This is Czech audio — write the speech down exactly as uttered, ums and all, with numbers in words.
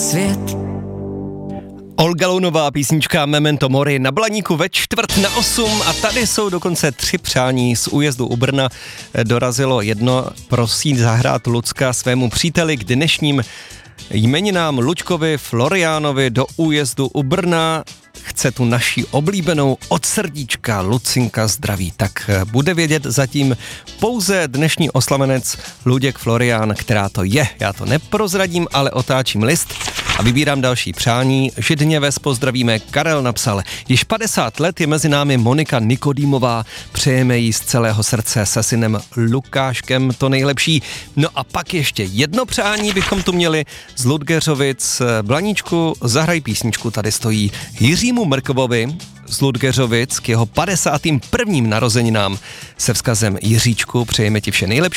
svět. Olga Lounová, písnička Memento Mori na Blaníku ve čtvrt na osm a tady jsou dokonce tři přání z újezdu u Brna. Dorazilo jedno, prosí zahrát Lucka svému příteli k dnešním jmeninám Luďkovi Floriánovi do újezdu u Brna. Chce tu naší oblíbenou od srdíčka Lucinka zdraví. Tak bude vědět zatím pouze dnešní oslavenec Luděk Florián, která to je. Já to neprozradím, ale otáčím list a vybírám další přání. Židně ves pozdravíme, Karel napsal. Již padesát let je mezi námi Monika Nikodýmová. Přejeme jí z celého srdce se synem Lukáškem to nejlepší. No a pak ještě jedno přání bychom tu měli z Ludgeřovic. Blaníčku, zahraj písničku, tady stojí Jiřímu Mrkovovi z Ludgeřovic k jeho padesátým prvním narozeninám se vzkazem Jiříčku přejeme ti vše nejlepší.